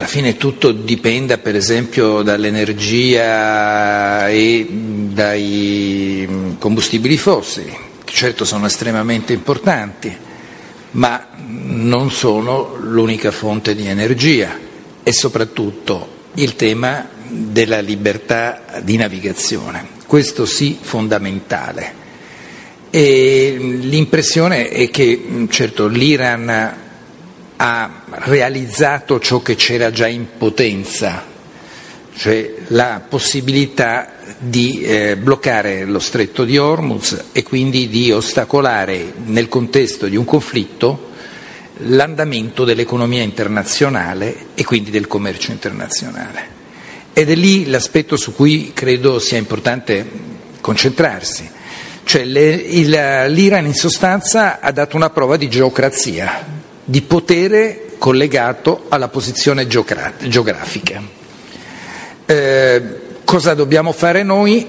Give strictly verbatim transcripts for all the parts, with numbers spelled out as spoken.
alla fine tutto dipenda per esempio dall'energia e dai combustibili fossili, che certo sono estremamente importanti, ma non sono l'unica fonte di energia, e soprattutto il tema della libertà di navigazione, questo sì fondamentale. E l'impressione è che certo l'Iran ha realizzato ciò che c'era già in potenza, cioè la possibilità di eh, bloccare lo stretto di Hormuz e quindi di ostacolare nel contesto di un conflitto l'andamento dell'economia internazionale e quindi del commercio internazionale. Ed è lì l'aspetto su cui credo sia importante concentrarsi. Cioè le, il, l'Iran in sostanza ha dato una prova di geocrazia, di potere collegato alla posizione geogra- geografica. Eh, cosa dobbiamo fare noi?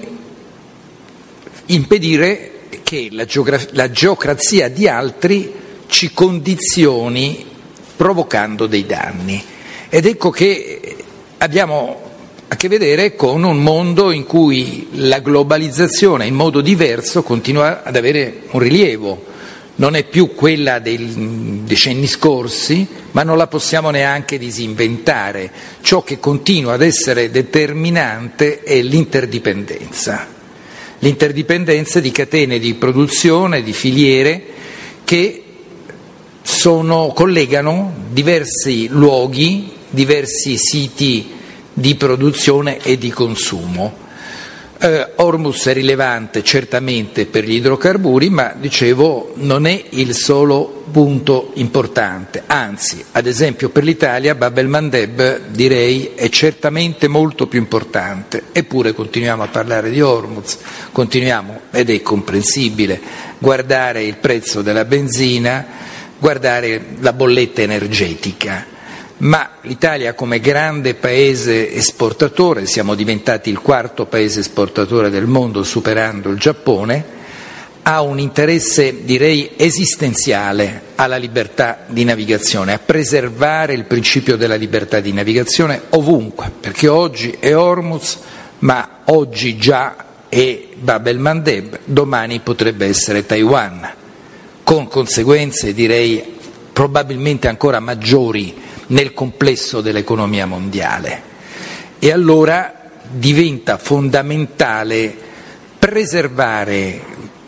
Impedire che la, geogra- la geocrazia di altri ci condizioni provocando dei danni. Ed ecco che abbiamo a che vedere con un mondo in cui la globalizzazione in modo diverso continua ad avere un rilievo, non è più quella dei decenni scorsi, ma non la possiamo neanche disinventare. Ciò che continua ad essere determinante è l'interdipendenza, l'interdipendenza di catene di produzione, di filiere che sono, collegano diversi luoghi, diversi siti di produzione e di consumo. Eh, Hormuz è rilevante certamente per gli idrocarburi, ma dicevo non è il solo punto importante, anzi, ad esempio per l'Italia Bab el-Mandeb direi è certamente molto più importante, eppure continuiamo a parlare di Hormuz, continuiamo, ed è comprensibile, guardare il prezzo della benzina, guardare la bolletta energetica. Ma l'Italia come grande paese esportatore, siamo diventati il quarto paese esportatore del mondo superando il Giappone, ha un interesse direi esistenziale alla libertà di navigazione, a preservare il principio della libertà di navigazione ovunque, perché oggi è Hormuz, ma oggi già è Bab el-Mandeb, domani potrebbe essere Taiwan, con conseguenze direi probabilmente ancora maggiori nel complesso dell'economia mondiale. E allora diventa fondamentale preservare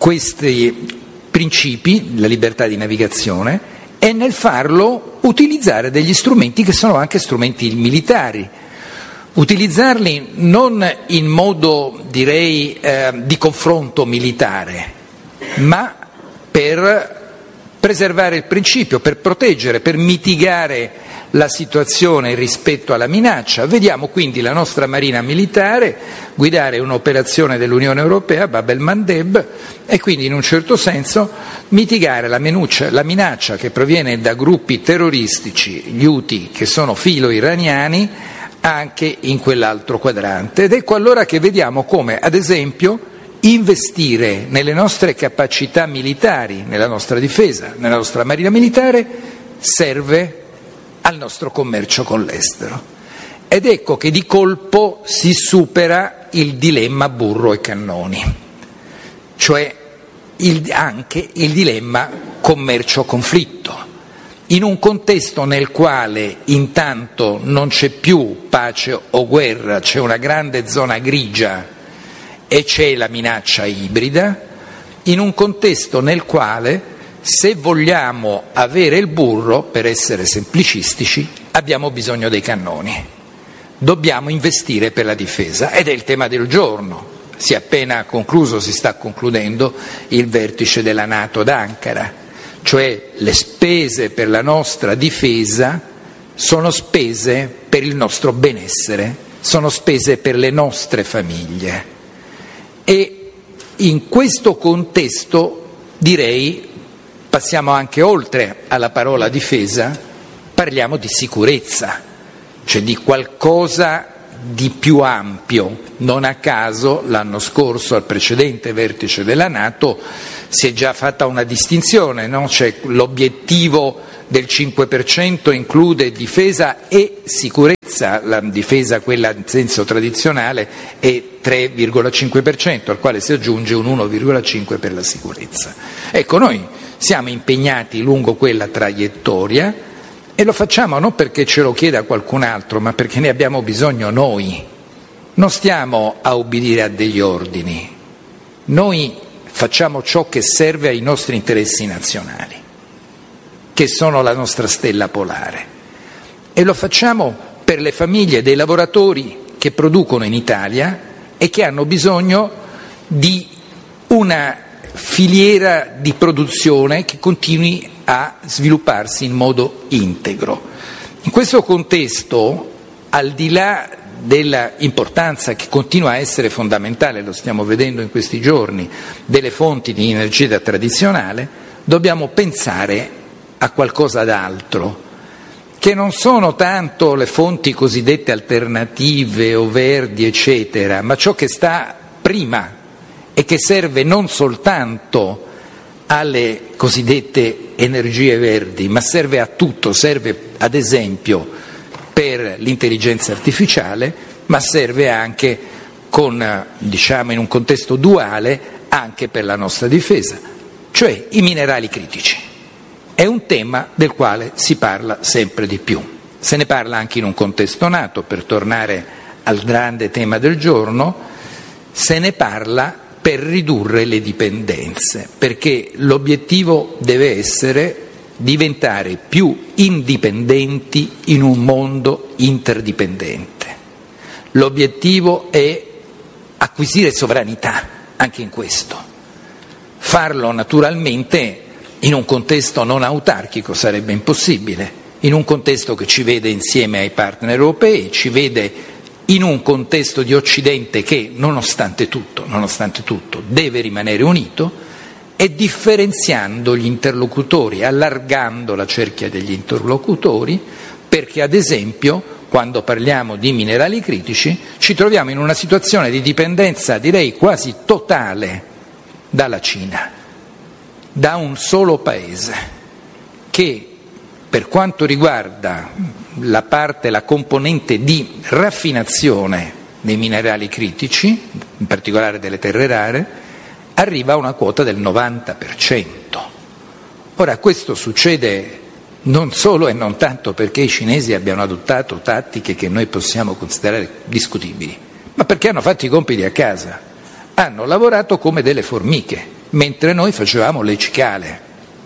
questi principi, la libertà di navigazione, e nel farlo utilizzare degli strumenti che sono anche strumenti militari, utilizzarli non in modo direi eh, di confronto militare, ma per preservare il principio, per proteggere, per mitigare la situazione rispetto alla minaccia. Vediamo quindi la nostra Marina Militare guidare un'operazione dell'Unione Europea, Bab el-Mandeb, e quindi in un certo senso mitigare la minaccia, la minaccia che proviene da gruppi terroristici, gli Houthi, che sono filo-iraniani, anche in quell'altro quadrante. Ed ecco allora che vediamo come, ad esempio, investire nelle nostre capacità militari, nella nostra difesa, nella nostra Marina Militare, serve al nostro commercio con l'estero. Ed ecco che di colpo si supera il dilemma burro e cannoni, cioè il, anche il dilemma commercio-conflitto, in un contesto nel quale intanto non c'è più pace o guerra, c'è una grande zona grigia e c'è la minaccia ibrida, in un contesto nel quale, se vogliamo avere il burro, per essere semplicistici, abbiamo bisogno dei cannoni. Dobbiamo investire per la difesa, ed è il tema del giorno. Si è appena concluso, si sta concludendo il vertice della NATO ad Ankara, cioè le spese per la nostra difesa sono spese per il nostro benessere, sono spese per le nostre famiglie. E in questo contesto direi passiamo anche oltre alla parola difesa, parliamo di sicurezza, cioè di qualcosa di più ampio. Non a caso l'anno scorso al precedente vertice della NATO si è già fatta una distinzione, no? C'è l'obiettivo del cinque per cento include difesa e sicurezza, la difesa quella in senso tradizionale è tre virgola cinque per cento, al quale si aggiunge un uno virgola cinque per cento per la sicurezza. Ecco, noi siamo impegnati lungo quella traiettoria e lo facciamo non perché ce lo chieda qualcun altro, ma perché ne abbiamo bisogno noi. Non stiamo a obbedire a degli ordini, noi facciamo ciò che serve ai nostri interessi nazionali, che sono la nostra stella polare, e lo facciamo per le famiglie dei lavoratori che producono in Italia e che hanno bisogno di una filiera di produzione che continui a svilupparsi in modo integro. In questo contesto, al di là della importanza che continua a essere fondamentale, lo stiamo vedendo in questi giorni, delle fonti di energia tradizionale, dobbiamo pensare a qualcosa d'altro, che non sono tanto le fonti cosiddette alternative o verdi, eccetera, ma ciò che sta prima e che serve non soltanto alle cosiddette energie verdi, ma serve a tutto, serve ad esempio per l'intelligenza artificiale, ma serve anche con, diciamo, in un contesto duale anche per la nostra difesa, cioè i minerali critici. È un tema del quale si parla sempre di più. Se ne parla anche in un contesto NATO, per tornare al grande tema del giorno, se ne parla per ridurre le dipendenze, perché l'obiettivo deve essere diventare più indipendenti in un mondo interdipendente. L'obiettivo è acquisire sovranità anche in questo. Farlo naturalmente in un contesto non autarchico sarebbe impossibile, in un contesto che ci vede insieme ai partner europei, ci vede in un contesto di Occidente che, nonostante tutto, nonostante tutto, deve rimanere unito, e differenziando gli interlocutori, allargando la cerchia degli interlocutori, perché ad esempio quando parliamo di minerali critici ci troviamo in una situazione di dipendenza, direi quasi totale, dalla Cina, da un solo paese che, per quanto riguarda la parte, la componente di raffinazione dei minerali critici, in particolare delle terre rare, arriva a una quota del novanta per cento. Ora, questo succede non solo e non tanto perché i cinesi abbiano adottato tattiche che noi possiamo considerare discutibili, ma perché hanno fatto i compiti a casa, hanno lavorato come delle formiche, mentre noi facevamo le cicale.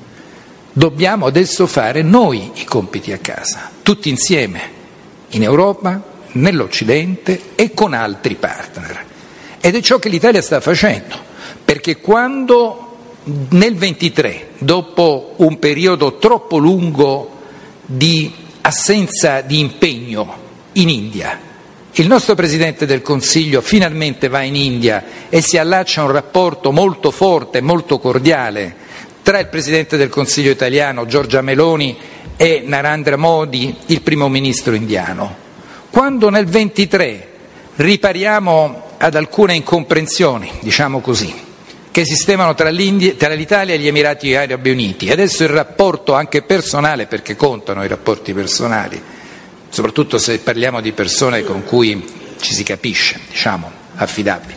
Dobbiamo adesso fare noi i compiti a casa, tutti insieme, in Europa, nell'Occidente e con altri partner. Ed è ciò che l'Italia sta facendo. Perché quando nel ventitré, dopo un periodo troppo lungo di assenza di impegno in India, il nostro Presidente del Consiglio finalmente va in India e si allaccia a un rapporto molto forte, molto cordiale tra il Presidente del Consiglio italiano, Giorgia Meloni, e Narendra Modi, il primo ministro indiano. Quando nel ventitré ripariamo ad alcune incomprensioni, diciamo così, che esistevano tra, tra l'Italia e gli Emirati Arabi Uniti. Adesso il rapporto anche personale, perché contano i rapporti personali, soprattutto se parliamo di persone con cui ci si capisce, diciamo, affidabili.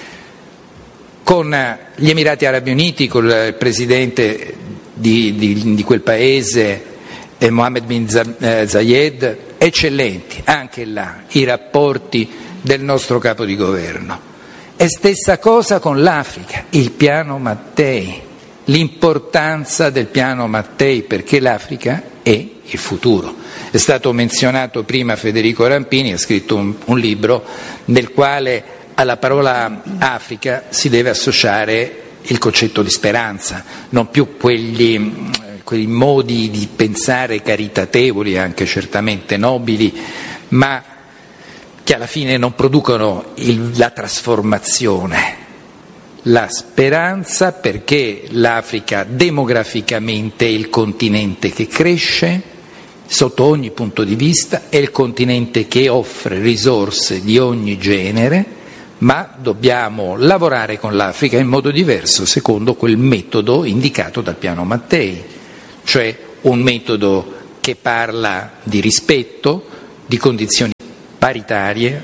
Con gli Emirati Arabi Uniti, con il presidente di, di, di quel paese, eh, Mohammed bin Zayed, eccellenti, anche là, i rapporti del nostro capo di governo. E stessa cosa con l'Africa, il piano Mattei, l'importanza del piano Mattei, perché l'Africa è il futuro. È stato menzionato prima Federico Rampini, ha scritto un, un libro nel quale alla parola Africa si deve associare il concetto di speranza, non più quegli, quei modi di pensare caritatevoli, anche certamente nobili, ma che alla fine non producono il, la trasformazione, la speranza, perché l'Africa demograficamente è il continente che cresce sotto ogni punto di vista, è il continente che offre risorse di ogni genere, ma dobbiamo lavorare con l'Africa in modo diverso secondo quel metodo indicato dal piano Mattei, cioè un metodo che parla di rispetto, di condizioni paritarie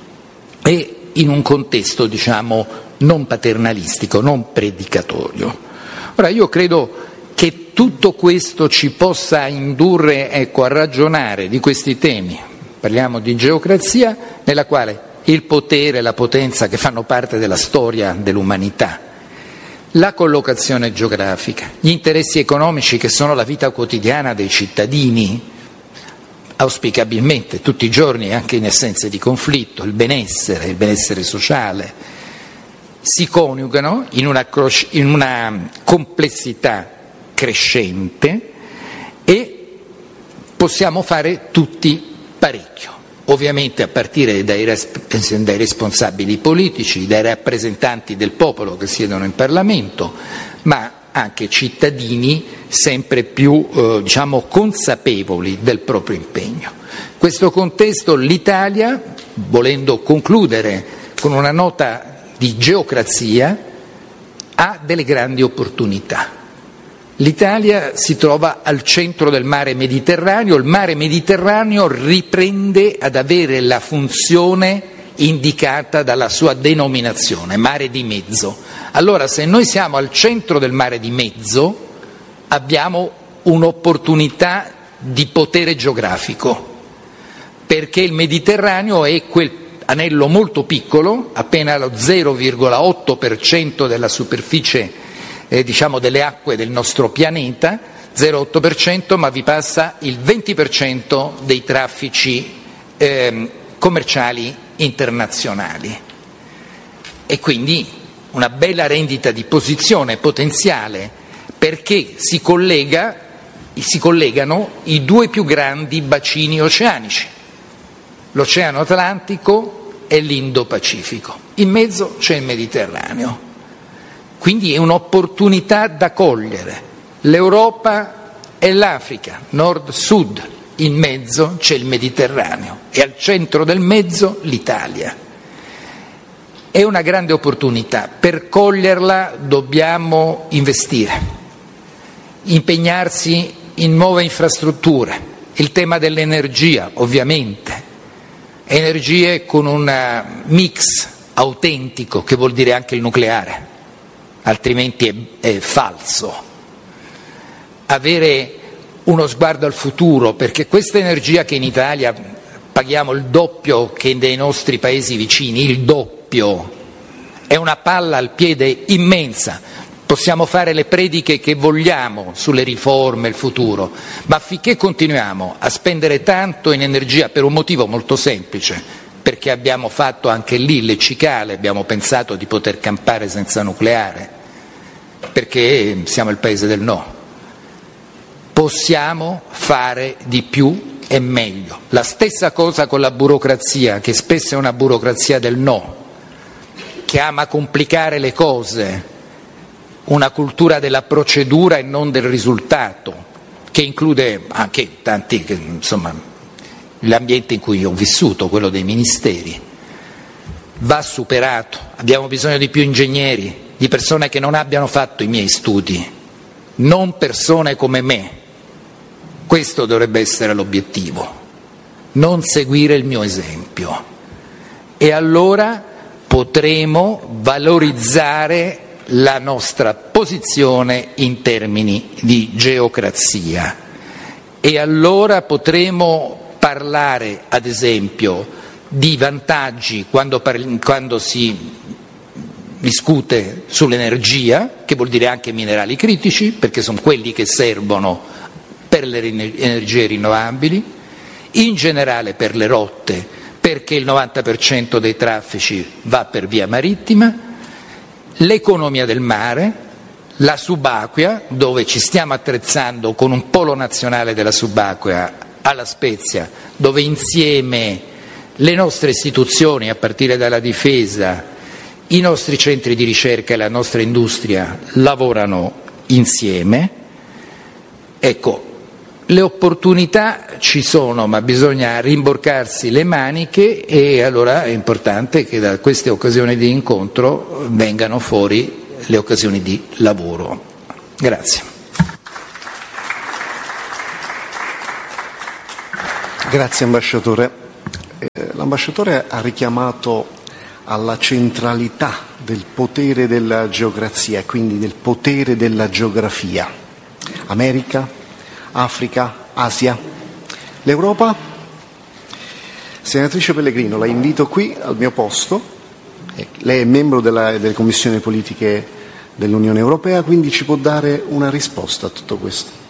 e in un contesto, diciamo, non paternalistico, non predicatorio. Ora, io credo che tutto questo ci possa indurre, ecco, a ragionare di questi temi. Parliamo di geocrazia nella quale il potere e la potenza che fanno parte della storia dell'umanità, la collocazione geografica, gli interessi economici che sono la vita quotidiana dei cittadini, auspicabilmente tutti i giorni anche in assenza di conflitto, il benessere, il benessere sociale, si coniugano in una, in una complessità crescente e possiamo fare tutti parecchio. Ovviamente a partire dai, dai responsabili politici, dai rappresentanti del popolo che siedono in Parlamento, ma anche cittadini sempre più eh, diciamo, consapevoli del proprio impegno. In questo contesto l'Italia, volendo concludere con una nota di geocrazia, ha delle grandi opportunità. L'Italia si trova al centro del mare Mediterraneo, il mare Mediterraneo riprende ad avere la funzione indicata dalla sua denominazione, mare di mezzo. Allora, se noi siamo al centro del mare di mezzo, abbiamo un'opportunità di potere geografico, perché il Mediterraneo è quel anello molto piccolo, appena lo zero virgola otto per cento della superficie Eh, diciamo delle acque del nostro pianeta, zero virgola otto per cento, ma vi passa il venti per cento dei traffici eh, commerciali internazionali. E quindi una bella rendita di posizione potenziale, perché si, collega, si collegano i due più grandi bacini oceanici, l'Oceano Atlantico e l'Indo-Pacifico. In mezzo c'è il Mediterraneo. Quindi è un'opportunità da cogliere. L'Europa e l'Africa, nord-sud, in mezzo c'è il Mediterraneo e al centro del mezzo l'Italia. È una grande opportunità. Per coglierla dobbiamo investire, impegnarsi in nuove infrastrutture. Il tema dell'energia, ovviamente. Energie con un mix autentico, che vuol dire anche il nucleare. Altrimenti è, è falso. Avere uno sguardo al futuro, perché questa energia che in Italia paghiamo il doppio che nei nostri paesi vicini, il doppio, è una palla al piede immensa. Possiamo fare le prediche che vogliamo sulle riforme, il futuro, ma finché continuiamo a spendere tanto in energia per un motivo molto semplice, perché abbiamo fatto anche lì le cicale, abbiamo pensato di poter campare senza nucleare, perché siamo il paese del no. Possiamo fare di più e meglio. La stessa cosa con la burocrazia, che spesso è una burocrazia del no, che ama complicare le cose, una cultura della procedura e non del risultato, che include anche tanti, insomma, l'ambiente in cui ho vissuto, quello dei ministeri, va superato. Abbiamo bisogno di più ingegneri, di persone che non abbiano fatto i miei studi, non persone come me. Questo dovrebbe essere l'obiettivo, non seguire il mio esempio. E allora potremo valorizzare la nostra posizione in termini di geocrazia. E allora potremo parlare, ad esempio, di vantaggi quando, parli, quando si discute sull'energia, che vuol dire anche minerali critici, perché sono quelli che servono per le energie rinnovabili, in generale per le rotte, perché il novanta per cento dei traffici va per via marittima, l'economia del mare, la subacquea, dove ci stiamo attrezzando con un polo nazionale della subacquea a La Spezia, dove insieme le nostre istituzioni, a partire dalla difesa, i nostri centri di ricerca e la nostra industria lavorano insieme. Ecco, le opportunità ci sono, ma bisogna rimborcarsi le maniche, e allora è importante che da queste occasioni di incontro vengano fuori le occasioni di lavoro. Grazie. Grazie ambasciatore. Eh, l'ambasciatore ha richiamato alla centralità del potere della geocrazia e quindi del potere della geografia. America, Africa, Asia, l'Europa? Senatrice Pellegrino, la invito qui al mio posto. Lei è membro della, delle commissioni politiche dell'Unione Europea, quindi ci può dare una risposta a tutto questo.